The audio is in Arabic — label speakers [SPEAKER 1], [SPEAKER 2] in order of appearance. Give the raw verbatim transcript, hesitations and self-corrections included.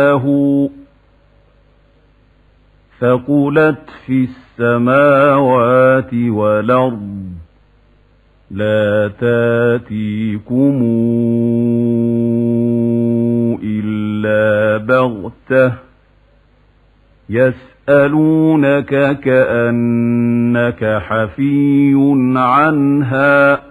[SPEAKER 1] ثقلت في السماوات والأرض لا تاتيكم إلا بغتة يسألونك كأنك حفي عنها